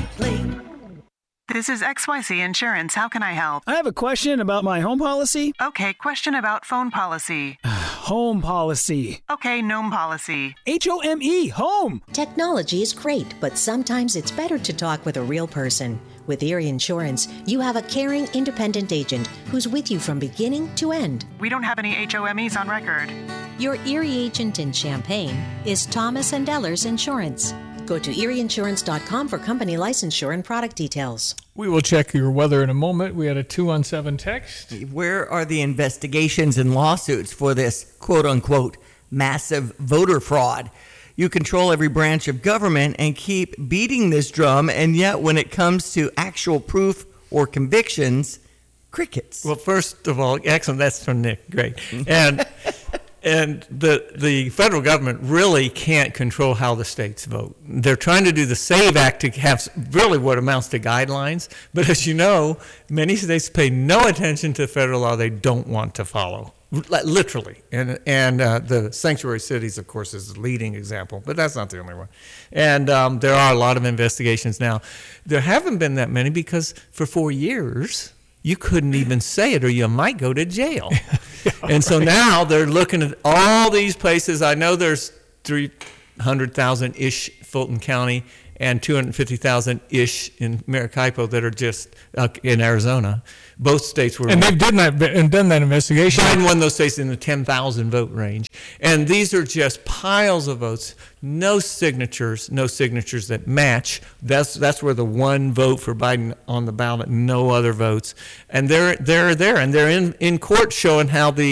Bling. This is XYZ Insurance. How can I help? I have a question about my home policy. Okay, question about phone policy. Home policy. Okay, gnome policy. HOME, home. Technology is great, but sometimes it's better to talk with a real person. With Erie Insurance, you have a caring, independent agent who's with you from beginning to end. We don't have any HOMEs on record. Your Erie agent in Champaign is Thomas & Ellers Insurance. Go to erieinsurance.com for company licensure and product details. We will check your weather in a moment. We had a 217 text. Where are the investigations and lawsuits for this quote-unquote massive voter fraud? You control every branch of government and keep beating this drum, and yet when it comes to actual proof or convictions, crickets. Well, first of all, excellent. That's from Nick. Great. And the federal government really can't control how the states vote. They're trying to do the SAVE Act to have really what amounts to guidelines. But as you know, many states pay no attention to federal law they don't want to follow, literally. And the sanctuary cities, of course, is the leading example. But that's not the only one. And there are a lot of investigations now. There haven't been that many because for 4 years, you couldn't even say it or you might go to jail. And so now they're looking at all these places. I know there's 300,000-ish Fulton County and 250,000-ish in Maracaibo that are just in Arizona. Both states were. And they've done that investigation. Biden won those states in the 10,000 vote range. And these are just piles of votes, no signatures that match. That's where the one vote for Biden on the ballot, no other votes. And they're there, and they're in court showing how the